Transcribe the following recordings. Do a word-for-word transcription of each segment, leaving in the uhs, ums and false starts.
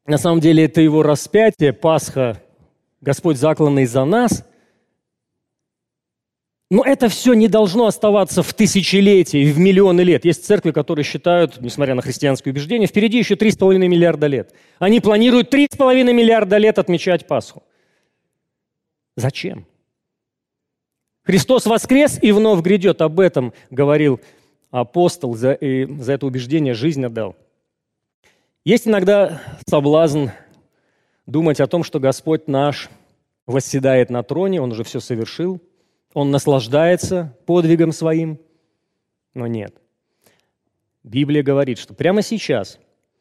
На самом деле это его распятие, Пасха, Господь закланный за нас. Но это все не должно оставаться в тысячелетия и в миллионы лет. Есть церкви, которые считают, несмотря на христианские убеждения, впереди еще три с половиной миллиарда лет. Они планируют три с половиной миллиарда лет отмечать Пасху. Зачем? Христос воскрес и вновь грядет. Об этом говорил апостол, за, и за это убеждение жизнь отдал. Есть иногда соблазн думать о том, что Господь наш восседает на троне, Он уже все совершил, Он наслаждается подвигом своим, но нет. Библия говорит, что прямо сейчас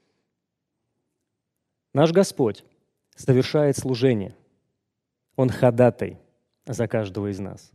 наш Господь совершает служение. Он ходатай за каждого из нас.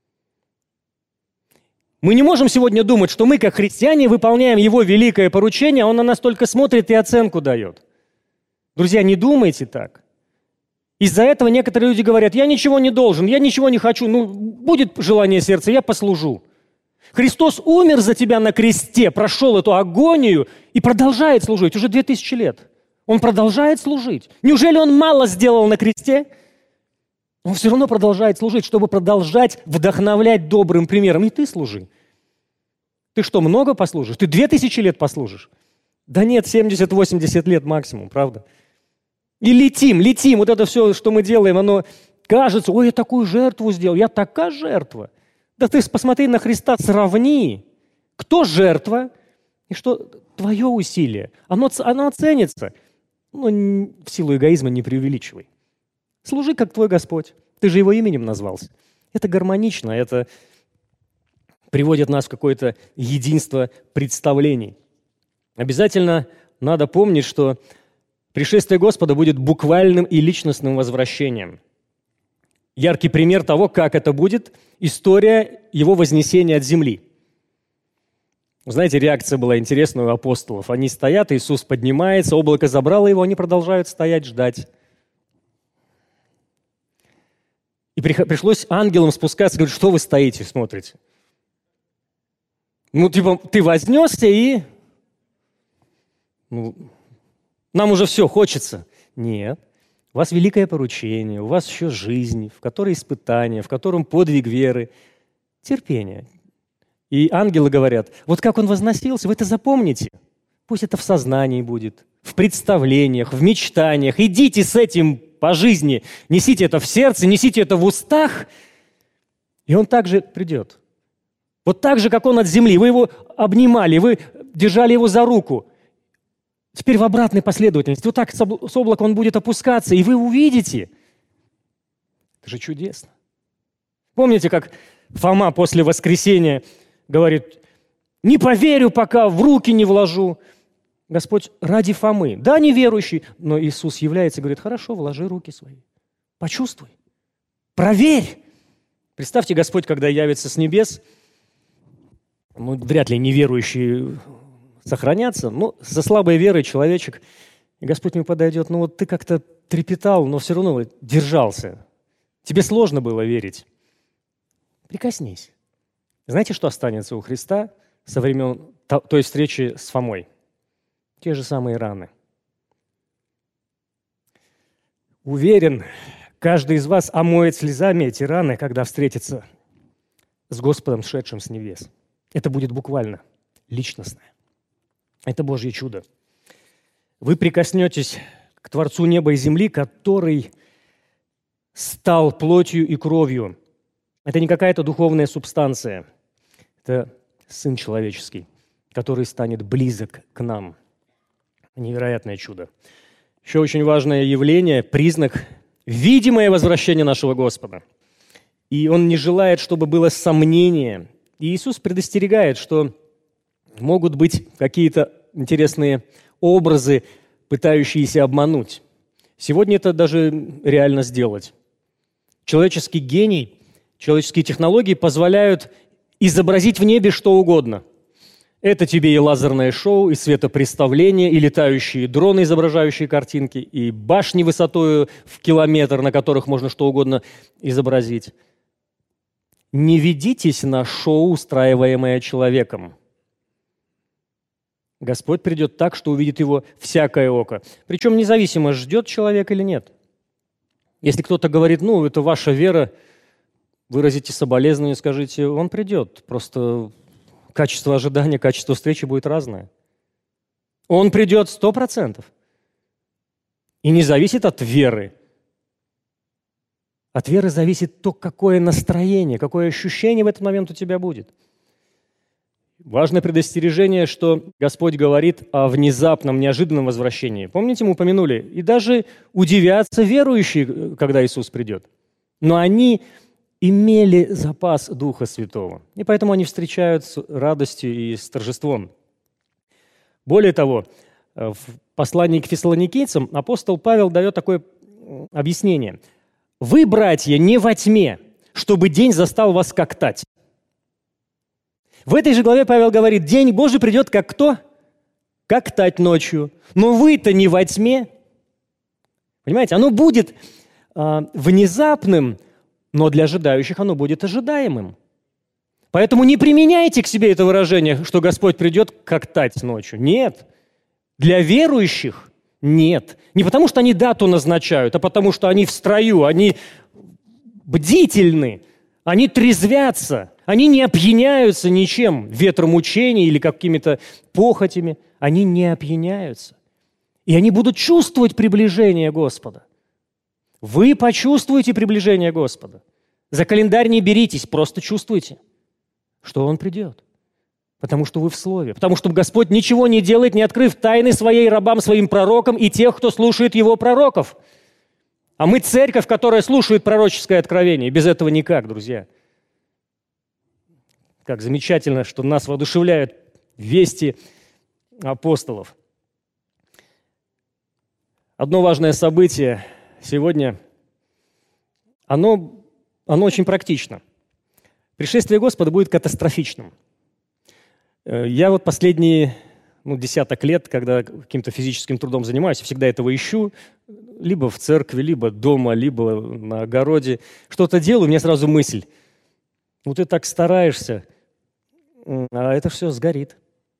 Мы не можем сегодня думать, что мы, как христиане, выполняем Его великое поручение, а Он на нас только смотрит и оценку дает. Друзья, не думайте так. Из-за этого некоторые люди говорят, я ничего не должен, я ничего не хочу, ну, будет желание сердца, я послужу. Христос умер за тебя на кресте, прошел эту агонию и продолжает служить уже две тысячи лет. Он продолжает служить. Неужели Он мало сделал на кресте? Он все равно продолжает служить, чтобы продолжать вдохновлять добрым примером. И ты служи. Ты что, много послужишь? Ты две тысячи лет послужишь? Да нет, семьдесят-восемьдесят лет максимум, правда? И летим, летим. Вот это все, что мы делаем, оно кажется, ой, я такую жертву сделал, я такая жертва. Да ты посмотри на Христа, сравни. Кто жертва и что твое усилие? Оно, оно оценится. Ну, в силу эгоизма не преувеличивай. Служи, как твой Господь. Ты же Его именем назвался. Это гармонично, это приводит нас в какое-то единство представлений. Обязательно надо помнить, что пришествие Господа будет буквальным и личностным возвращением. Яркий пример того, как это будет – история Его вознесения от земли. Знаете, реакция была интересная у апостолов. Они стоят, Иисус поднимается, облако забрало Его, они продолжают стоять, ждать. И пришлось ангелам спускаться, говорить, что вы стоите, смотрите. Ну, типа, ты вознесся и... Ну, нам уже все хочется. Нет. У вас великое поручение, у вас еще жизнь, в которой испытания, в котором подвиг веры, терпение. И ангелы говорят, вот как он возносился, вы это запомните. Пусть это в сознании будет, в представлениях, в мечтаниях. Идите с этим по жизни, несите это в сердце, несите это в устах, и он также придет. Вот так же, как он от земли. Вы его обнимали, вы держали его за руку. Теперь в обратной последовательности. Вот так с облака он будет опускаться, и вы увидите. Это же чудесно. Помните, как Фома после воскресения говорит, не поверю, пока в руки не вложу. Господь ради Фомы, да, неверующий, но Иисус является и говорит, хорошо, вложи руки свои, почувствуй, проверь. Представьте, Господь, когда явится с небес, ну, вряд ли неверующие сохранятся, но со слабой верой человечек, и Господь ему подойдет, ну вот ты как-то трепетал, но все равно держался. Тебе сложно было верить. Прикоснись. Знаете, что останется у Христа со времен той встречи с Фомой? Те же самые раны. Уверен, каждый из вас омоет слезами эти раны, когда встретится с Господом, шедшим с небес. Это будет буквально личностное. Это Божье чудо. Вы прикоснетесь к Творцу неба и земли, который стал плотью и кровью. Это не какая-то духовная субстанция. Это Сын человеческий, который станет близок к нам. Невероятное чудо. Еще очень важное явление, признак, видимое возвращение нашего Господа. И Он не желает, чтобы было сомнение. И Иисус предостерегает, что могут быть какие-то интересные образы, пытающиеся обмануть. Сегодня это даже реально сделать. Человеческий гений, человеческие технологии позволяют изобразить в небе что угодно. Это тебе и лазерное шоу, и светопреставление, и летающие дроны, изображающие картинки, и башни высотою в километр, на которых можно что угодно изобразить. Не ведитесь на шоу, устраиваемое человеком. Господь придет так, что увидит его всякое око. Причем независимо, ждет человек или нет. Если кто-то говорит, ну, это ваша вера, выразите соболезнование, скажите, он придет. Просто качество ожидания, качество встречи будет разное. Он придет сто процентов. И не зависит от веры. От веры зависит то, какое настроение, какое ощущение в этот момент у тебя будет. Важное предостережение, что Господь говорит о внезапном, неожиданном возвращении. Помните, мы упомянули? И даже удивятся верующие, когда Иисус придет. Но они имели запас Духа Святого. И поэтому они встречают с радостью и с торжеством. Более того, в послании к фессалоникийцам апостол Павел дает такое объяснение. «Вы, братья, не во тьме, чтобы день застал вас как тать». В этой же главе Павел говорит, день Божий придет как кто? Как тать ночью. Но вы-то не во тьме. Понимаете, оно будет э, внезапным, но для ожидающих оно будет ожидаемым. Поэтому не применяйте к себе это выражение, что Господь придет как тать ночью. Нет. Для верующих нет. Не потому, что они дату назначают, а потому, что они в строю, они бдительны, они трезвятся. Они не опьяняются ничем, ветром учений или какими-то похотями. Они не опьяняются. И они будут чувствовать приближение Господа. Вы почувствуете приближение Господа. За календарь не беритесь, просто чувствуйте, что Он придет. Потому что вы в Слове. Потому что Господь ничего не делает, не открыв тайны своей рабам, своим пророкам и тех, кто слушает Его пророков. А мы церковь, которая слушает пророческое откровение. Без этого никак, друзья. Как замечательно, что нас воодушевляют вести апостолов. Одно важное событие сегодня, оно, оно очень практично. Пришествие Господа будет катастрофичным. Я вот последние ну, десяток лет, когда каким-то физическим трудом занимаюсь, всегда этого ищу, либо в церкви, либо дома, либо на огороде. Что-то делаю, у меня сразу мысль. Ну, ты так стараешься, а это все сгорит.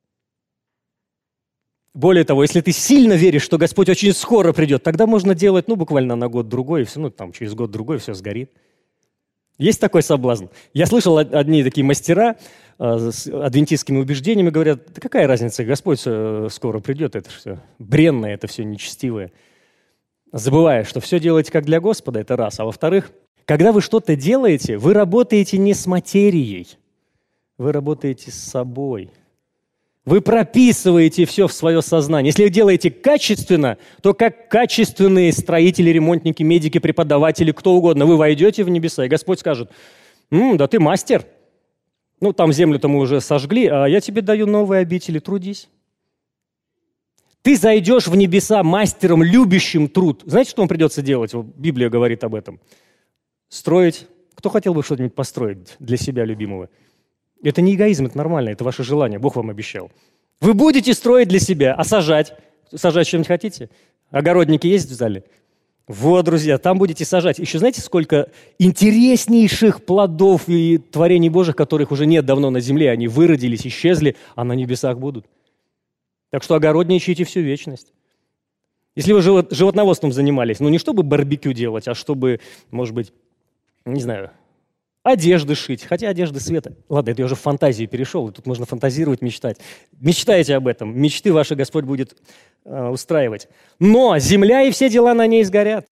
Более того, если ты сильно веришь, что Господь очень скоро придет, тогда можно делать, ну, буквально на год-другой, и все, ну, там, через год-другой все сгорит. Есть такой соблазн? Я слышал, одни такие мастера э, с адвентистскими убеждениями говорят, да какая разница, Господь э, скоро придет, это все бренное, это все нечестивое. Забывая, что все делаете как для Господа, это раз. А во-вторых, когда вы что-то делаете, вы работаете не с материей, вы работаете с собой. Вы прописываете все в свое сознание. Если вы делаете качественно, то как качественные строители, ремонтники, медики, преподаватели, кто угодно, вы войдете в небеса, и Господь скажет, «М, да ты мастер. Ну, там землю-то мы уже сожгли, а я тебе даю новые обители, трудись». Ты зайдешь в небеса мастером, любящим труд. Знаете, что вам придется делать? Библия говорит об этом. Строить. Кто хотел бы что-нибудь построить для себя любимого? Это не эгоизм, это нормально, это ваше желание, Бог вам обещал. Вы будете строить для себя, а сажать? Сажать что-нибудь хотите? Огородники есть в зале? Вот, друзья, там будете сажать. Еще знаете, сколько интереснейших плодов и творений Божьих, которых уже нет давно на земле, они выродились, исчезли, а на небесах будут. Так что огородничайте всю вечность. Если вы животноводством занимались, ну не чтобы барбекю делать, а чтобы, может быть, не знаю, одежды шить, хотя одежды света. Ладно, это я уже в фантазии перешел, и тут можно фантазировать, мечтать. Мечтайте об этом, мечты ваши Господь будет э, устраивать. Но земля и все дела на ней сгорят.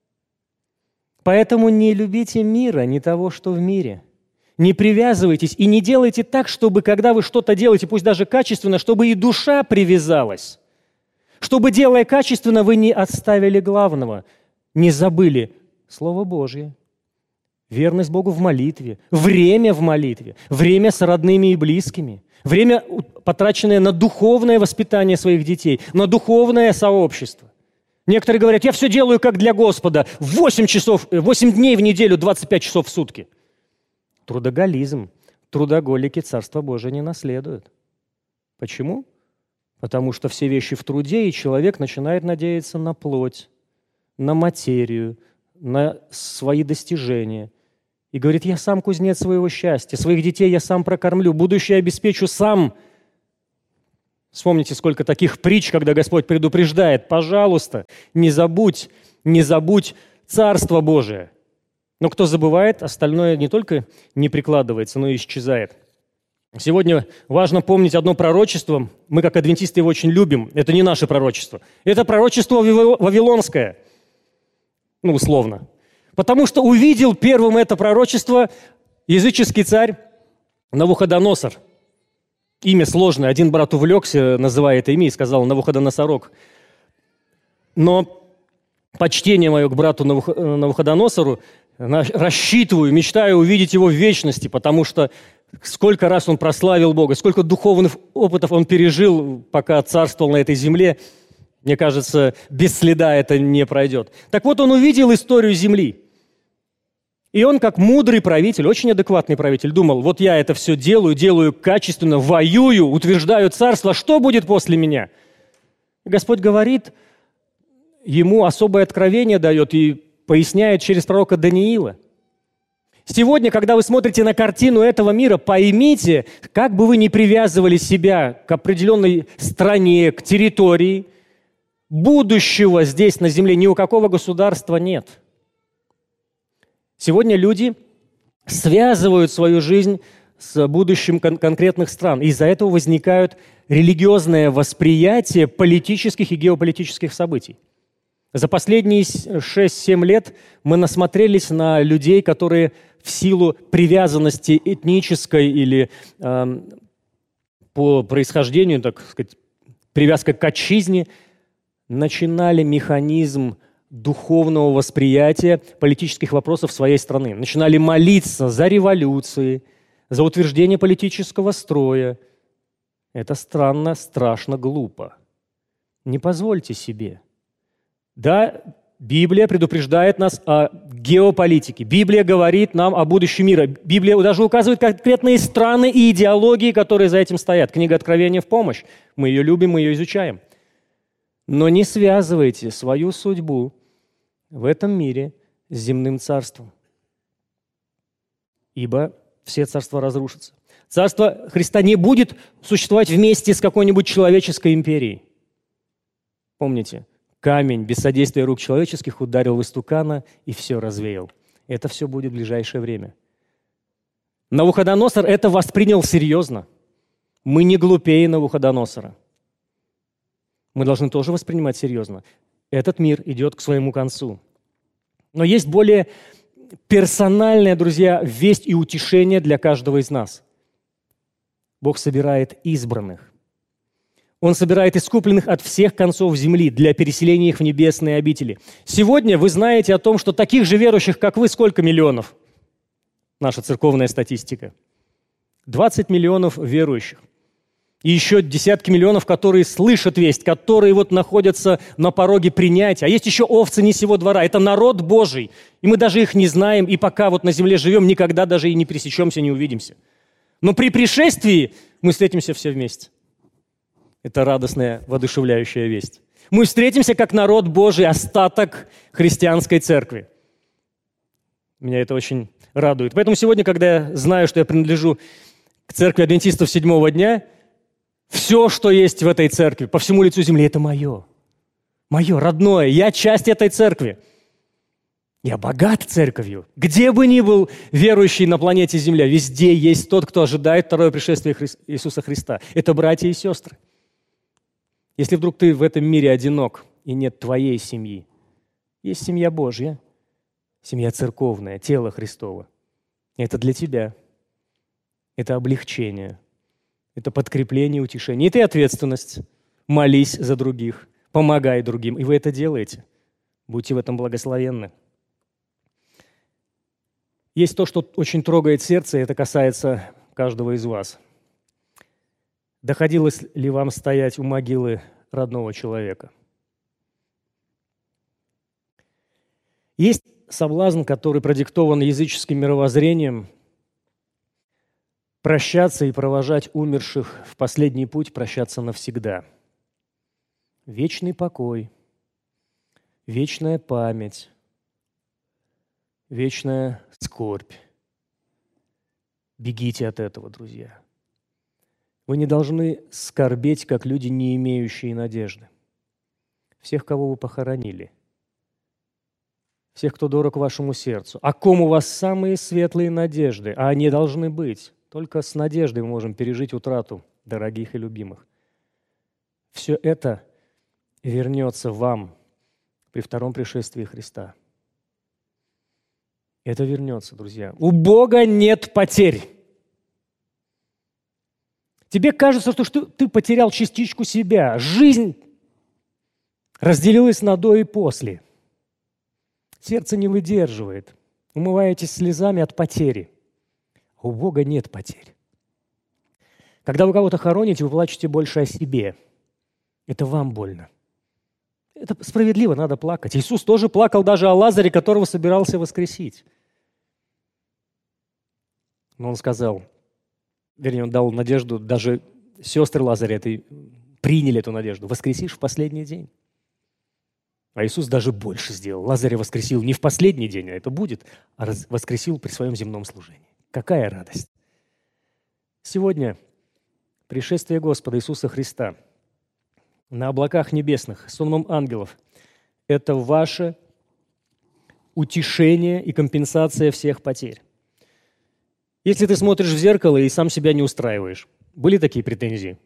Поэтому не любите мира, не того, что в мире. Не привязывайтесь и не делайте так, чтобы, когда вы что-то делаете, пусть даже качественно, чтобы и душа привязалась. Чтобы, делая качественно, вы не отставили главного, не забыли Слово Божье. Верность Богу в молитве, время в молитве, время с родными и близкими, время, потраченное на духовное воспитание своих детей, на духовное сообщество. Некоторые говорят, я все делаю как для Господа, восемь часов, восемь дней в неделю, двадцать пять часов в сутки. Трудоголизм, трудоголики Царство Божие не наследуют. Почему? Потому что все вещи в труде, и человек начинает надеяться на плоть, на материю, на свои достижения. И говорит, я сам кузнец своего счастья, своих детей я сам прокормлю, будущее обеспечу сам Вспомните, сколько таких притч, когда Господь предупреждает: пожалуйста, не забудь, не забудь Царство Божие. Но кто забывает, остальное не только не прикладывается, но и исчезает. Сегодня важно помнить одно пророчество. Мы, как адвентисты, его очень любим. Это не наше пророчество. Это пророчество вавилонское. Ну, условно. Потому что увидел первым это пророчество языческий царь Навуходоносор. Имя сложное. Один брат увлекся, называя это имя, и сказал Навуходоносорок. Но почтение мое к брату Навуходоносору, рассчитываю, мечтаю увидеть его в вечности, потому что сколько раз он прославил Бога, сколько духовных опытов он пережил, пока царствовал на этой земле. Мне кажется, без следа это не пройдет. Так вот, он увидел историю земли. И он, как мудрый правитель, очень адекватный правитель, думал: вот я это все делаю, делаю качественно, воюю, утверждаю царство, что будет после меня? И Господь говорит, ему особое откровение дает и поясняет через пророка Даниила. Сегодня, когда вы смотрите на картину этого мира, поймите, как бы вы ни привязывали себя к определенной стране, к территории, будущего здесь на земле ни у какого государства нет. Сегодня люди связывают свою жизнь с будущим кон- конкретных стран. Из-за этого возникают религиозное восприятие политических и геополитических событий. За последние шесть-семь лет мы насмотрелись на людей, которые в силу привязанности этнической или э, по происхождению, так сказать, привязка к отчизне, начинали механизм духовного восприятия политических вопросов своей страны. Начинали молиться за революции, за утверждение политического строя. Это странно, страшно, глупо. Не позвольте себе. Да, Библия предупреждает нас о геополитике. Библия говорит нам о будущем мира. Библия даже указывает конкретные страны и идеологии, которые за этим стоят. Книга Откровения в помощь. Мы ее любим, мы ее изучаем. Но не связывайте свою судьбу в этом мире с земным царством, ибо все царства разрушатся. Царство Христа не будет существовать вместе с какой-нибудь человеческой империей. Помните, камень без содействия рук человеческих ударил в истукана и все развеял. Это все будет в ближайшее время. Навуходоносор это воспринял серьезно. Мы не глупее Навуходоносора. Мы должны тоже воспринимать серьезно. Этот мир идет к своему концу. Но есть более персональная, друзья, весть и утешение для каждого из нас. Бог собирает избранных. Он собирает искупленных от всех концов земли для переселения их в небесные обители. Сегодня вы знаете о том, что таких же верующих, как вы, сколько миллионов? Наша церковная статистика. двадцать миллионов верующих. И еще десятки миллионов, которые слышат весть, которые вот находятся на пороге принятия. А есть еще овцы не сего двора. Это народ Божий. И мы даже их не знаем, и пока вот на земле живем, никогда даже и не пересечемся, не увидимся. Но при пришествии мы встретимся все вместе. Это радостная, воодушевляющая весть. Мы встретимся как народ Божий, остаток христианской церкви. Меня это очень радует. Поэтому сегодня, когда я знаю, что я принадлежу к церкви адвентистов седьмого дня, все, что есть в этой церкви, по всему лицу земли, это мое. Мое, родное. Я часть этой церкви. Я богат церковью. Где бы ни был верующий на планете Земля, везде есть тот, кто ожидает второе пришествие Хри... Иисуса Христа. Это братья и сестры. Если вдруг ты в этом мире одинок и нет твоей семьи, есть семья Божья, семья церковная, тело Христово. Это для тебя. Это облегчение. Это подкрепление, утешение. И ты ответственность. Молись за других, помогай другим. И вы это делаете. Будьте в этом благословенны. Есть то, что очень трогает сердце, и это касается каждого из вас. Доходилось ли вам стоять у могилы родного человека? Есть соблазн, который продиктован языческим мировоззрением, прощаться и провожать умерших в последний путь, прощаться навсегда. Вечный покой, вечная память, вечная скорбь. Бегите от этого, друзья. Вы не должны скорбеть, как люди, не имеющие надежды. Всех, кого вы похоронили, всех, кто дорог вашему сердцу, о ком у вас самые светлые надежды, а они должны быть. Только с надеждой мы можем пережить утрату дорогих и любимых. Все это вернется вам при втором пришествии Христа. Это вернется, друзья. У Бога нет потерь. Тебе кажется, что ты потерял частичку себя. Жизнь разделилась на до и после. Сердце не выдерживает. Умываетесь слезами от потери. У Бога нет потерь. Когда вы кого-то хороните, вы плачете больше о себе. Это вам больно. Это справедливо, надо плакать. Иисус тоже плакал даже о Лазаре, которого собирался воскресить. Но Он сказал, вернее, Он дал надежду, даже сестры Лазаря этой приняли эту надежду. Воскресишь в последний день. А Иисус даже больше сделал. Лазаря воскресил не в последний день, а это будет, а воскресил при своем земном служении. Какая радость! Сегодня пришествие Господа Иисуса Христа на облаках небесных, сонмом ангелов – это ваше утешение и компенсация всех потерь. Если ты смотришь в зеркало и сам себя не устраиваешь, были такие претензии?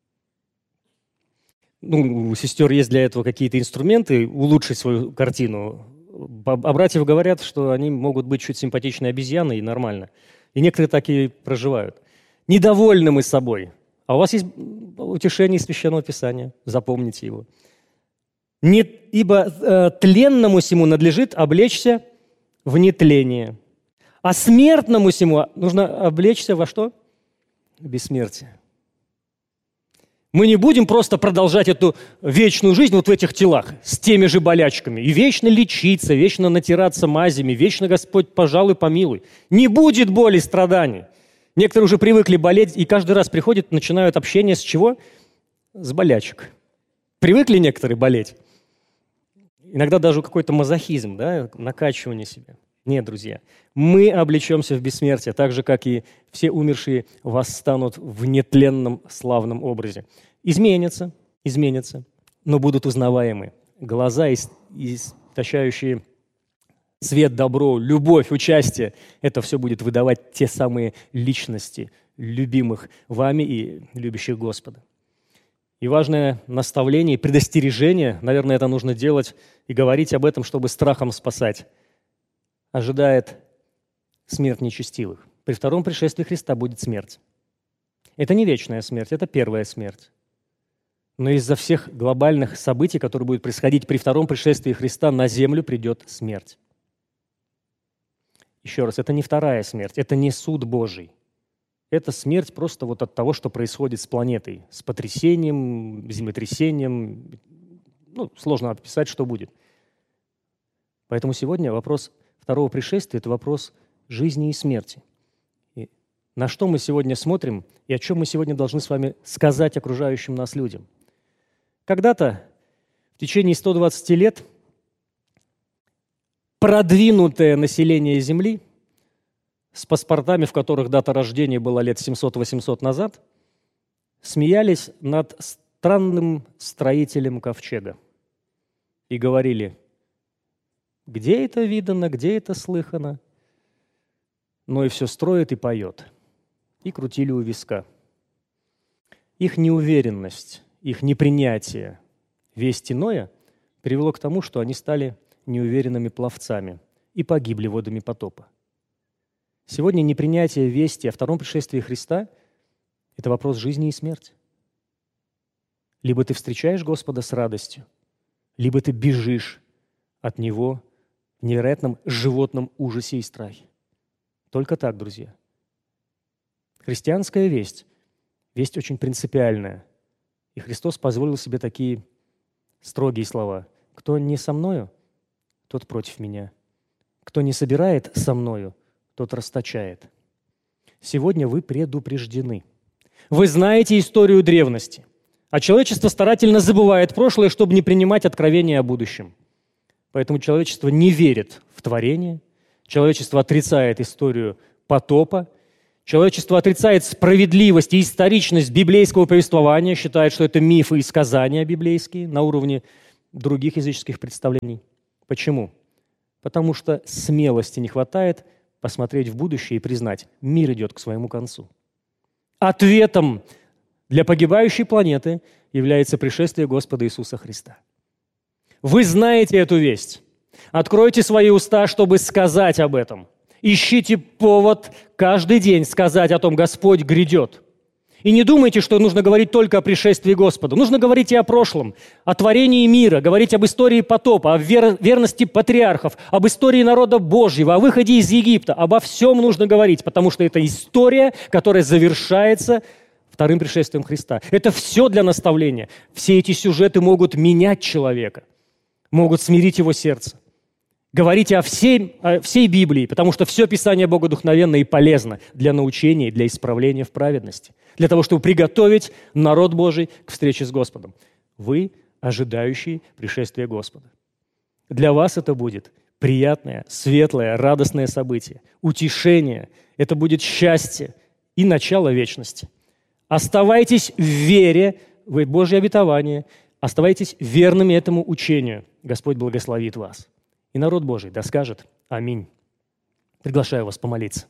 Ну, у сестер есть для этого какие-то инструменты улучшить свою картину. А братьев говорят, что они могут быть чуть симпатичной обезьяной и нормально. И некоторые так и проживают. Недовольны мы собой. А у вас есть утешение из Священного Писания. Запомните его. Не, ибо э, тленному сему надлежит облечься в нетление, а смертному сему нужно облечься во что? В бессмертие. Мы не будем просто продолжать эту вечную жизнь вот в этих телах с теми же болячками и вечно лечиться, вечно натираться мазями, вечно, Господь, пожалуй, помилуй. Не будет боли, страданий. Некоторые уже привыкли болеть и каждый раз приходят, начинают общение с чего? С болячек. Привыкли некоторые болеть? Иногда даже какой-то мазохизм, да, накачивание себя. Нет, друзья, мы облечемся в бессмертие, так же, как и все умершие восстанут в нетленном славном образе. Изменятся, изменятся, но будут узнаваемы. Глаза, истощающие свет, добро, любовь, участие, это все будет выдавать те самые личности, любимых вами и любящих Господа. И важное наставление, предостережение, наверное, это нужно делать и говорить об этом, чтобы страхом спасать, ожидает смерть нечестивых. При втором пришествии Христа будет смерть. Это не вечная смерть, это первая смерть. Но из-за всех глобальных событий, которые будут происходить при втором пришествии Христа, на землю придет смерть. Еще раз, это не вторая смерть, это не суд Божий. Это смерть просто вот от того, что происходит с планетой, с потрясением, землетрясением. Ну, сложно описать, что будет. Поэтому сегодня вопрос второго пришествия – это вопрос жизни и смерти. И на что мы сегодня смотрим и о чем мы сегодня должны с вами сказать окружающим нас людям. Когда-то, в течение ста двадцати лет, продвинутое население Земли, с паспортами, в которых дата рождения была лет семьсот-восемьсот назад, смеялись над странным строителем ковчега и говорили: где это видано, где это слыхано? Но и все строит и поет. И крутили у виска. Их неуверенность, их непринятие вести Ноя привело к тому, что они стали неуверенными пловцами и погибли водами потопа. Сегодня непринятие вести о втором пришествии Христа – это вопрос жизни и смерти. Либо ты встречаешь Господа с радостью, либо ты бежишь от Него в невероятном животном ужасе и страхе. Только так, друзья. Христианская весть – весть очень принципиальная. И Христос позволил себе такие строгие слова. «Кто не со мною, тот против меня. Кто не собирает со мною, тот расточает». Сегодня вы предупреждены. Вы знаете историю древности, а человечество старательно забывает прошлое, чтобы не принимать откровения о будущем. Поэтому человечество не верит в творение, человечество отрицает историю потопа, Человечество отрицает справедливость и историчность библейского повествования, считает, что это мифы и сказания библейские на уровне других языческих представлений. Почему? Потому что смелости не хватает посмотреть в будущее и признать, мир идет к своему концу. Ответом для погибающей планеты является пришествие Господа Иисуса Христа. Вы знаете эту весть. Откройте свои уста, чтобы сказать об этом. Ищите повод каждый день сказать о том, Господь грядет. И не думайте, что нужно говорить только о пришествии Господа. Нужно говорить и о прошлом, о творении мира, говорить об истории потопа, о вер- верности патриархов, об истории народа Божьего, о выходе из Египта. Обо всем нужно говорить, потому что это история, которая завершается вторым пришествием Христа. Это все для наставления. Все эти сюжеты могут менять человека, могут смирить его сердце. Говорите о всей, о всей Библии, потому что все Писание богодухновенно и полезно для научения и для исправления в праведности, для того, чтобы приготовить народ Божий к встрече с Господом. Вы, ожидающие пришествия Господа. Для вас это будет приятное, светлое, радостное событие, утешение, это будет счастье и начало вечности. Оставайтесь в вере в Божье обетование, оставайтесь верными этому учению. Господь благословит вас. И народ Божий да скажет аминь. Приглашаю вас помолиться.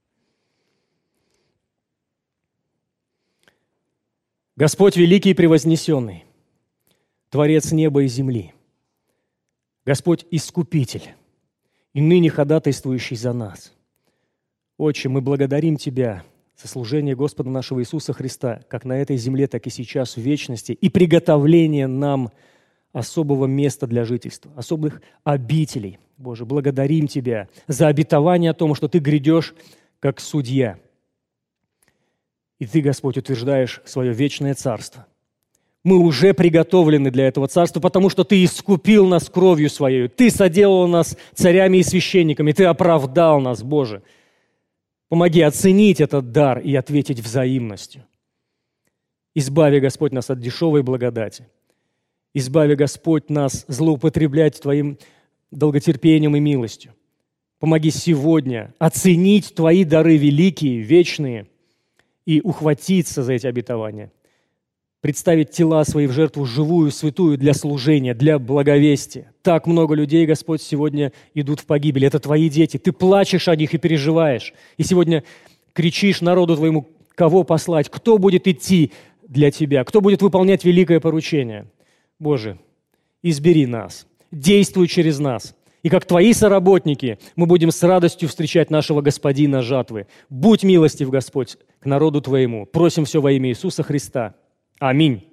Господь великий и превознесенный, Творец неба и земли, Господь Искупитель и ныне ходатайствующий за нас. Отче, мы благодарим Тебя за служение Господа нашего Иисуса Христа, как на этой земле, так и сейчас в вечности, и приготовление нам особого места для жительства, особых обителей. Боже, благодарим Тебя за обетование о том, что Ты грядешь как судья. И Ты, Господь, утверждаешь свое вечное царство. Мы уже приготовлены для этого царства, потому что Ты искупил нас кровью Своей. Ты соделал нас царями и священниками. Ты оправдал нас, Боже. Помоги оценить этот дар и ответить взаимностью. Избави, Господь, нас от дешевой благодати. Избави, Господь, нас злоупотреблять Твоим долготерпением и милостью. Помоги сегодня оценить Твои дары великие, вечные, и ухватиться за эти обетования. Представить тела свои в жертву живую, святую для служения, для благовестия. Так много людей, Господь, сегодня идут в погибель. Это Твои дети. Ты плачешь о них и переживаешь. И сегодня кричишь народу Твоему, кого послать, кто будет идти для Тебя, кто будет выполнять великое поручение. Боже, избери нас, действуй через нас. И как Твои соработники мы будем с радостью встречать нашего Господина жатвы. Будь милостив, Господь, к народу Твоему. Просим все во имя Иисуса Христа. Аминь.